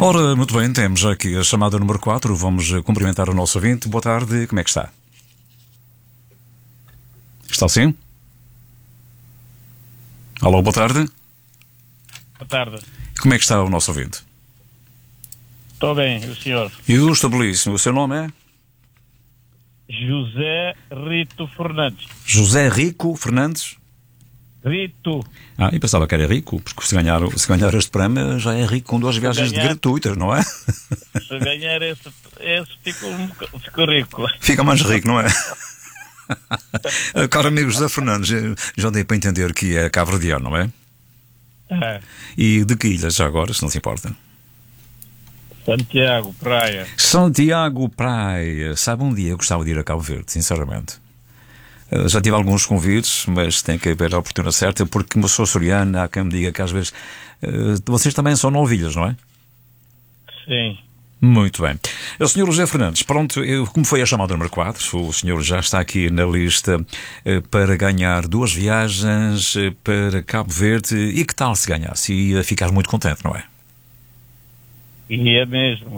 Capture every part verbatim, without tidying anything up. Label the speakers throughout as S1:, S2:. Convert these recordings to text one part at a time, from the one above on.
S1: Ora, muito bem, temos aqui a chamada número quatro. Vamos cumprimentar o nosso ouvinte. Boa tarde, como é que está? Está sim? Alô, boa tarde.
S2: Boa tarde.
S1: Como é que está o nosso ouvinte?
S2: Estou bem, e o senhor?
S1: Eu estou belíssimo. O seu nome é?
S2: José Rito Fernandes.
S1: José Rico Fernandes?
S2: Rito.
S1: Ah, e pensava que era rico, porque se ganhar, se ganhar este prémio já é rico com duas viagens
S2: ganhar,
S1: de gratuitas, não é?
S2: Se ganhar esse, esse fico, fico rico.
S1: Fica mais rico, não é? Caro amigo José Fernandes, já dei para entender que é cabo-verdiano, não é?
S2: É.
S1: E de que ilha já agora, se não se importa?
S2: Santiago, praia.
S1: Santiago, praia. Sabe, um dia eu gostava de ir a Cabo Verde, sinceramente. Já tive alguns convites, mas tem que haver a oportunidade certa, porque como eu sou açoriano, há quem me diga que às vezes uh, vocês também são novilhas, não é?
S2: Sim.
S1: Muito bem. O senhor José Fernandes, pronto, eu, como foi a chamada número quatro, o senhor já está aqui na lista uh, para ganhar duas viagens uh, para Cabo Verde. E que tal se ganhasse? Ia ficar muito contente, não é?
S2: E é mesmo.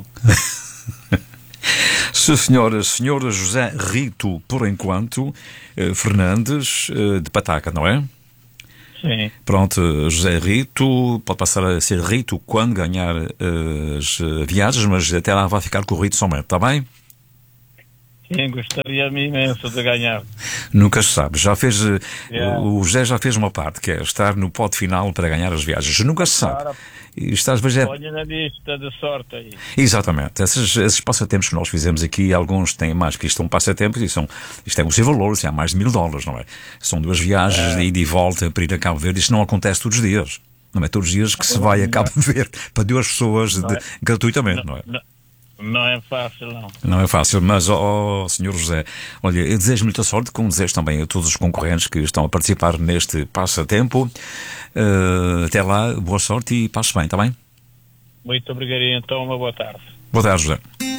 S1: Se senhora, senhora José Rito, por enquanto, eh, Fernandes, eh, de Pataca, não é?
S2: Sim.
S1: Pronto, José Rito, pode passar a ser Rito quando ganhar eh, as viagens, mas até lá vai ficar com o Rito somente, está bem?
S2: Sim, gostaria-me imenso de ganhar.
S1: Nunca se sabe. Já fez, eh,
S2: Yeah.
S1: o José já fez uma parte, que é estar no pote final para ganhar as viagens. Nunca se sabe.
S2: Claro.
S1: E está, às vezes, é...
S2: Olha na lista de sorte aí.
S1: Exatamente. Esses, esses passatempos que nós fizemos aqui, alguns têm mais que isto, um passatempo, e são, isto é um seu valor, isto é mais de mil dólares, não é? São duas viagens de ida e volta para ir a Cabo Verde. Isto não acontece todos os dias. Não é todos os dias que se vai a Cabo Verde para duas pessoas de,
S2: é.
S1: gratuitamente, não é?
S2: Não, não é fácil, não.
S1: Não é fácil, mas, ó oh, senhor José, olha, eu desejo muita sorte, como desejo também a todos os concorrentes que estão a participar neste passatempo. Uh, até lá, boa sorte e passe bem, está bem?
S2: Muito obrigado, então, uma boa tarde.
S1: Boa tarde, José.